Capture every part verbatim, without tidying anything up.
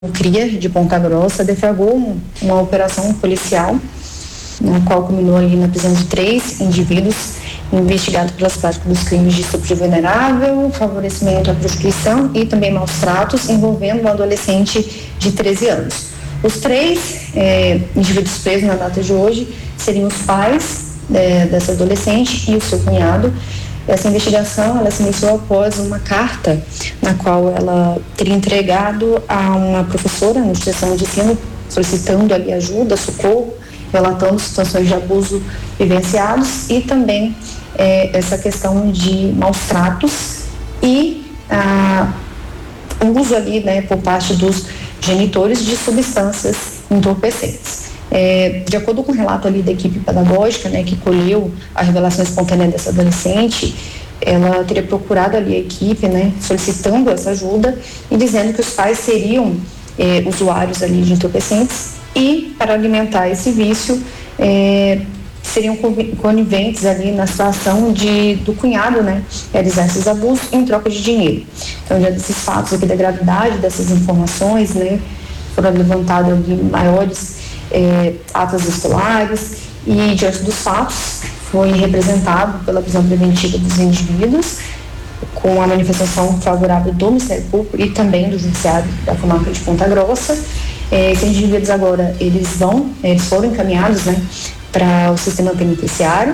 Cria de Ponta Grossa deflagrou uma operação policial, na qual culminou ali na prisão de três indivíduos investigados pelas práticas dos crimes de estupro de vulnerável, favorecimento à prostituição e também maus tratos, envolvendo um adolescente de treze anos. Os três eh, indivíduos presos na data de hoje seriam os pais eh, dessa adolescente e o seu cunhado. Essa investigação ela se iniciou após uma carta na qual ela teria entregado a uma professora na instituição de ensino, solicitando ali ajuda, socorro, relatando situações de abuso vivenciados e também eh, essa questão de maus tratos e ah, o uso ali, né, por parte dos genitores de substâncias entorpecentes. É, de acordo com o relato ali da equipe pedagógica, né, que colheu a revelação espontânea dessa adolescente, ela teria procurado ali a equipe, né, solicitando essa ajuda e dizendo que os pais seriam é, usuários ali de entorpecentes e, para alimentar esse vício, é, seriam coniventes ali na situação de, do cunhado, né, realizar esses abusos em troca de dinheiro. Então, diante desses fatos aqui da gravidade dessas informações, né, foram levantados ali maiores É, atas escolares e, diante dos fatos, foi representado pela prisão preventiva dos indivíduos com a manifestação favorável do Ministério Público e também do Judiciário da Comarca de Ponta Grossa. É, esses indivíduos agora, eles vão, eles foram encaminhados, né, para o sistema penitenciário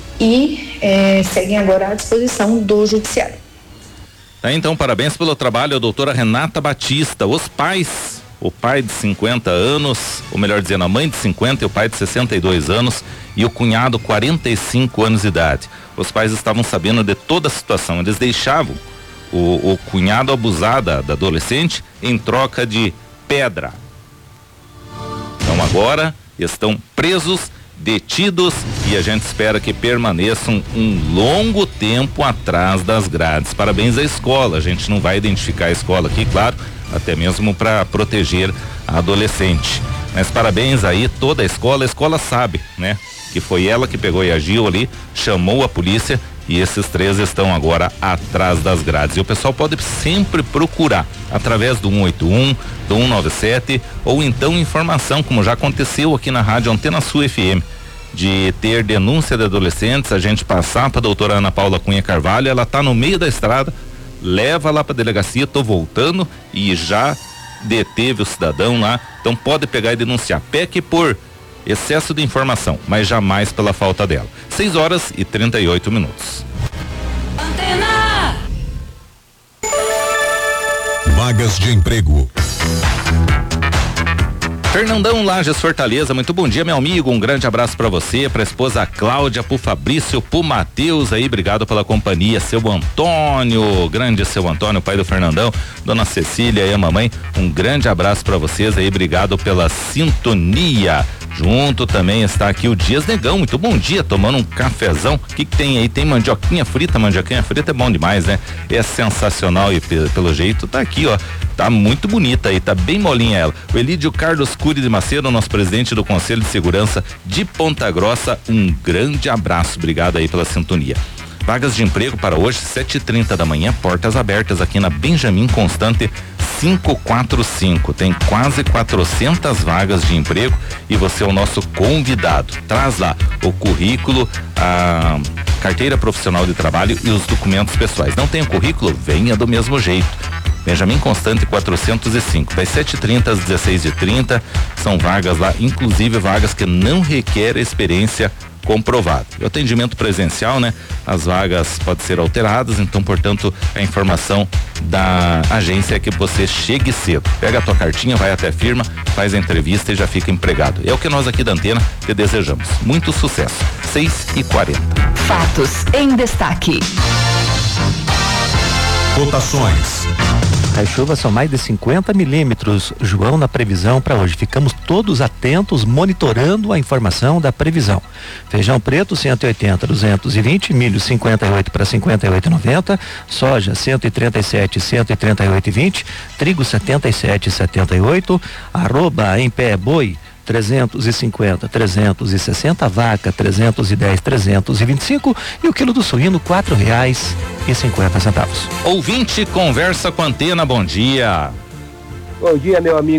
e é, seguem agora à disposição do Judiciário. Tá, então, parabéns pelo trabalho, a doutora Renata Batista. Os pais... O pai de cinquenta anos, ou melhor dizendo, a mãe de cinquenta e o pai de sessenta e dois anos e o cunhado quarenta e cinco anos de idade. Os pais estavam sabendo de toda a situação, eles deixavam o, o cunhado abusar da, da adolescente em troca de pedra. Então agora estão presos, detidos e a gente espera que permaneçam um longo tempo atrás das grades. Parabéns à escola, a gente não vai identificar a escola aqui, claro, até mesmo para proteger a adolescente. Mas parabéns aí toda a escola, a escola sabe, né? Que foi ela que pegou e agiu ali, chamou a polícia e esses três estão agora atrás das grades. E o pessoal pode sempre procurar através do um oito um, do um nove sete ou então informação, como já aconteceu aqui na rádio Antena Sul F M, de ter denúncia de adolescentes, a gente passar para a doutora Ana Paula Cunha Carvalho, ela tá no meio da estrada, leva lá para a delegacia, tô voltando e já deteve o cidadão lá, então pode pegar e denunciar. Peque por excesso de informação, mas jamais pela falta dela. seis horas e trinta e oito minutos. Antena! Vagas de emprego. Fernandão Lages Fortaleza, muito bom dia, meu amigo, um grande abraço para você, para a esposa Cláudia, pro Fabrício, pro Matheus aí, obrigado pela companhia, seu Antônio, grande seu Antônio, pai do Fernandão, dona Cecília e a mamãe, um grande abraço para vocês aí, obrigado pela sintonia. Junto também está aqui o Dias Negão, muito bom dia, tomando um cafezão. O que, que tem aí? Tem mandioquinha frita, mandioquinha frita é bom demais, né? É sensacional e pelo, pelo jeito tá aqui, ó, tá muito bonita aí, tá bem molinha ela. O Elídio Carlos Cury de Macedo, nosso presidente do Conselho de Segurança de Ponta Grossa, um grande abraço, obrigado aí pela sintonia. Vagas de emprego para hoje, sete e trinta da manhã, portas abertas aqui na Benjamin Constante quinhentos e quarenta e cinco. Tem quase quatrocentas vagas de emprego e você é o nosso convidado. Traz lá o currículo, a carteira profissional de trabalho e os documentos pessoais. Não tem o currículo? Venha do mesmo jeito. Benjamin Constante quatrocentos e cinco, das sete e trinta às dezesseis e trinta, são vagas lá, inclusive vagas que não requerem experiência comprovado. O atendimento presencial, né? As vagas podem ser alteradas, então, portanto, a informação da agência é que você chegue cedo. Pega a tua cartinha, vai até a firma, faz a entrevista e já fica empregado. É o que nós aqui da Antena te desejamos. Muito sucesso. seis e quarenta. Fatos em destaque. Cotações. As chuvas são mais de cinquenta milímetros, João, na previsão para hoje. Ficamos todos atentos, monitorando a informação da previsão. Feijão preto cento e oitenta, duzentos e vinte, milho cinquenta e oito para cinquenta e oito e noventa, soja cento e trinta e sete, cento e trinta e oito e vinte, trigo setenta e sete, setenta e oito, arroba em pé boi trezentos e cinquenta, trezentos e sessenta, vaca trezentos e dez, trezentos e vinte e cinco e o quilo do suíno quatro reais e cinquenta centavos. Ouvinte conversa com a Antena, bom dia. Bom dia, meu amigo